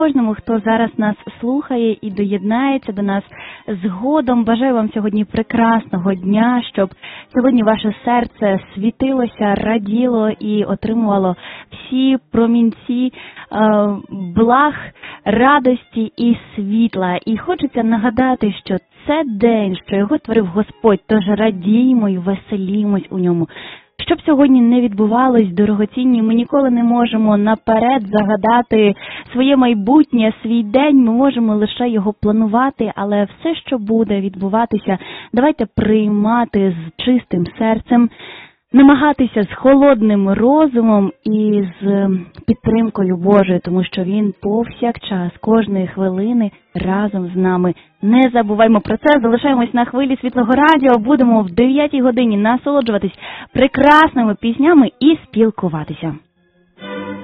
кожному, хто зараз нас слухає і доєднається до нас згодом. Бажаю вам сьогодні прекрасного дня, щоб сьогодні ваше серце світилося, раділо і отримувало всі промінці благ, радості і світла. І хочеться нагадати, що це день, що його творив Господь, тож радіймо і веселімось у ньому. Щоб сьогодні не відбувалось, дорогоцінні, ми ніколи не можемо наперед загадати своє майбутнє, свій день, ми можемо лише його планувати, але все, що буде відбуватися, давайте приймати з чистим серцем, намагатися з холодним розумом і з підтримкою Божою, тому що Він повсякчас, кожної хвилини разом з нами. Не забуваймо про це, залишаємось на хвилі Світлого Радіо, будемо в 9 годині насолоджуватись прекрасними піснями і спілкуватися.